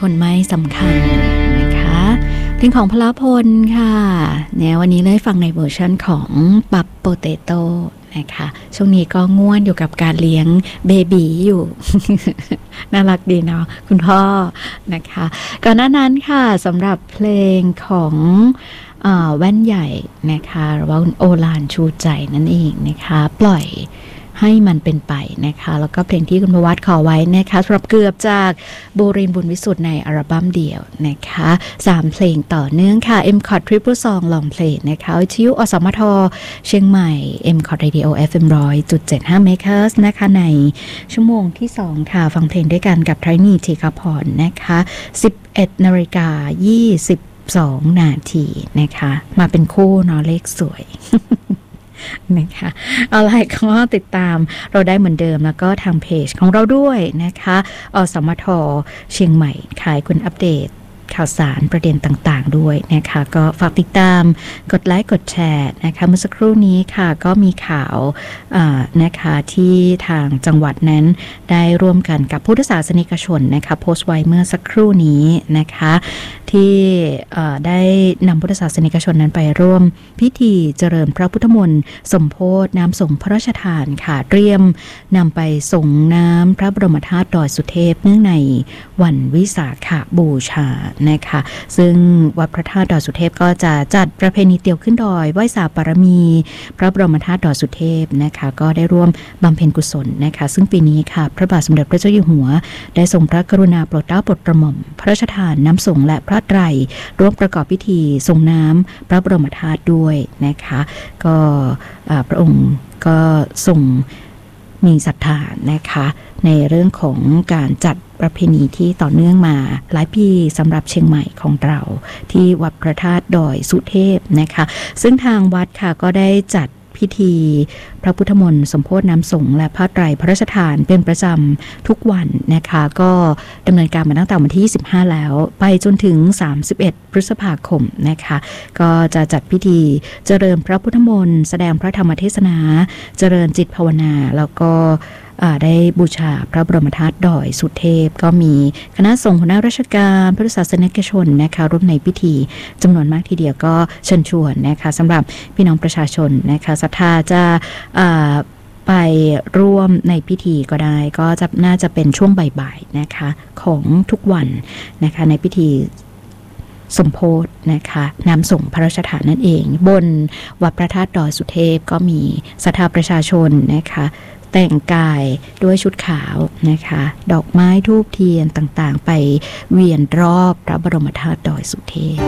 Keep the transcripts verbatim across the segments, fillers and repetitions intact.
คนไม่สำคัญนะคะเพลงของพลพลค่ะเนี่ยวันนี้เลยฟังในเวอร์ชันของปับโปเตโต้นะคะช่วงนี้ก็ง่วนอยู่กับการเลี้ยงเบบีอยู่ น่ารักดีเนาะคุณพ่อนะคะก่อนหน้านั้นค่ะสำหรับเพลงของอ่าแว่นใหญ่นะคะหรือว่าโอลานชูใจนั่นเองนะคะปล่อยให้มันเป็นไปนะคะแล้วก็เพลงที่คุณประวัติขอไว้นะคะสำหรับเกือบจากบูรินทร์บุญวิสุทธิ์ในอัลบั้มเดี่ยวนะคะสามเพลงต่อเนื่องค่ะ เอ็ม คอท Triple Song Long Play นะคะวิทยุอสมทเชียงใหม่ เอ็ม คอท Radio เอฟ เอ็ม หนึ่งร้อยจุดเจ็ดห้า เมกะเฮิรตซ์นะคะในชั่วโมงที่สองค่ะฟังเพลงด้วยกันกับไทนี่ธีคพรนะคะสิบเอ็ดนาฬิกายี่สิบสองนาทีนะคะมาเป็นคู่เนาะเลขสวย นะคะเอาล่ะก็ติดตามเราได้เหมือนเดิมแล้วก็ทางเพจของเราด้วยนะคะอสมทเชียงใหม่ขายคุณอัปเดตข่าวสารประเด็นต่างๆด้วยนะคะก็ฝากติดตามกดไลค์กดแชร์นะคะเมื่อสักครู่นี้ค่ะก็มีข่าวนะคะที่ทางจังหวัดนั้นได้ร่วมกันกับพุทธศาสนิกชนนะคะโพสต์ไว้เมื่อสักครู่นี้นะคะที่ได้นำพุทธศาสนิกชนนั้นไปร่วมพิธีเจริญพระพุทธมนต์สมโภชน้ำส่งพระราชทานค่ะเตรียมนำไปส่งน้ำพระบรมธาตุดอยสุเทพเนื่องในวันวิสาขบูชานะคะซึ่งวัดพระธาตุดอยสุเทพก็จะจัดประเพณีเตี่ยวขึ้นดอยไหว้สาบารมีพระบรมธาตุดอยสุเทพนะคะก็ได้ร่วมบำเพ็ญกุศลนะคะซึ่งปีนี้ค่ะพระบาทสมเด็จพระเจ้าอยู่หัวได้ทรงพระกรุณาโปรดเกล้าโปรดกระหม่อมพระราชทานน้ำส่งและพระไตรร่วมประกอบพิธีส่งน้ำพระบรมธาตุด้วยนะคะก็พระองค์ก็ทรงมีศรัทธานะคะในเรื่องของการจัดประเพณีที่ต่อเนื่องมาหลายปีสำหรับเชียงใหม่ของเราที่วัดพระธาตุดอยสุเทพนะคะซึ่งทางวัดค่ะก็ได้จัดพิธีพระพุทธมนต์สมโภชน้ำสงฆ์และผ้าไตรพระราชทานเป็นประจำทุกวันนะคะก็ดำเนินการมาตั้งแต่วันที่ยี่สิบห้าแล้วไปจนถึงสามสิบเอ็ดพฤษภาคมนะคะก็จะจัดพิธีเจริญพระพุทธมนต์แสดงพระธรรมเทศนาเจริญจิตภาวนาแล้วก็ได้บูชาพระบรมธาตุดอยสุเทพก็มีคณะสงฆ์หัวหน้าราชการพุทธศาสนิกชนนะคะร่วมในพิธีจำนวนมากทีเดียวก็เชิญชวนนะคะสำหรับพี่น้องประชาชนนะคะศรัทธาจะไปร่วมในพิธีก็ได้ก็จะน่าจะเป็นช่วงบ่ายๆนะคะของทุกวันนะคะในพิธีสมโภชนะคะน้ำส่งพระราชทานนั่นเองบนวัดพระธาตุดอยสุเทพก็มีศรัทธาประชาชนนะคะแต่งกายด้วยชุดขาวนะคะดอกไม้ธูปเทียนต่างๆไปเวียนรอบพระบรมธาตุดอยสุเทพ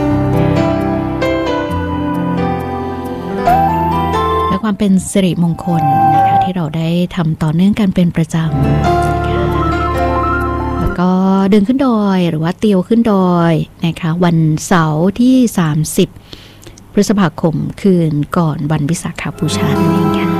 และความเป็นสิริมงคลนะคะที่เราได้ทำต่อเนื่องกันเป็นประจำนะคะแล้วก็เดินขึ้นดอยหรือว่าเตียวขึ้นดอยนะคะวันเสาร์ที่สามสิบพฤษภาคมคืนก่อนวันวิสาขบูชานั่นเองค่ะ